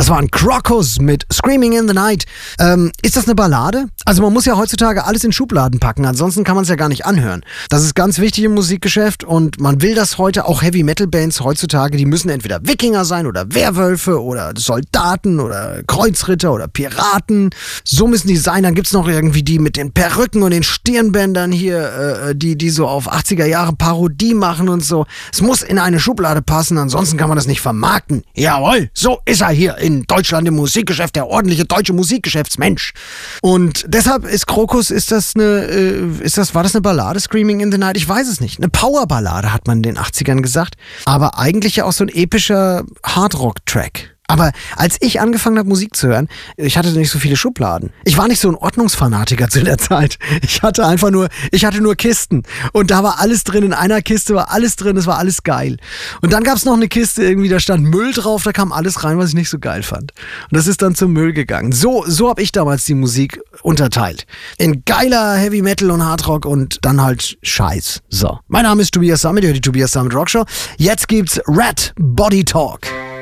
Das waren Crocus mit Screaming in the Night. Ist das eine Ballade? Also man muss ja heutzutage alles in Schubladen packen, ansonsten kann man es ja gar nicht anhören. Das ist ganz wichtig im Musikgeschäft und man will das heute, auch Heavy-Metal-Bands heutzutage, die müssen entweder Wikinger sein oder Werwölfe oder Soldaten oder Kreuzritter oder Piraten. So müssen die sein. Dann gibt's noch irgendwie die mit den Perücken und den Stirnbändern hier, die so auf 80er Jahre Parodie machen und so. Es muss in eine Schublade passen, ansonsten kann man das nicht vermarkten. Jawohl, so ist er hier in Deutschland im Musikgeschäft, der ordentliche deutsche Musikgeschäftsmensch. Und deshalb ist Crocus, war das eine Ballade, Screaming in the Night? Ich weiß es nicht. Eine Powerballade hat man in den 80ern gesagt, aber eigentlich ja auch so ein epischer Hardrock-Track. Aber als ich angefangen habe, Musik zu hören, ich hatte nicht so viele Schubladen. Ich war nicht so ein Ordnungsfanatiker zu der Zeit. Ich hatte nur Kisten. Und da war alles drin. In einer Kiste war alles drin. Es war alles geil. Und dann gab es noch eine Kiste, irgendwie, da stand Müll drauf. Da kam alles rein, was ich nicht so geil fand. Und das ist dann zum Müll gegangen. So habe ich damals die Musik unterteilt. In geiler Heavy Metal und Hardrock und dann halt Scheiß. So. Mein Name ist Tobias Sammet, ihr hört die Tobias Sammet Rockshow. Jetzt gibt's Rat Body Talk.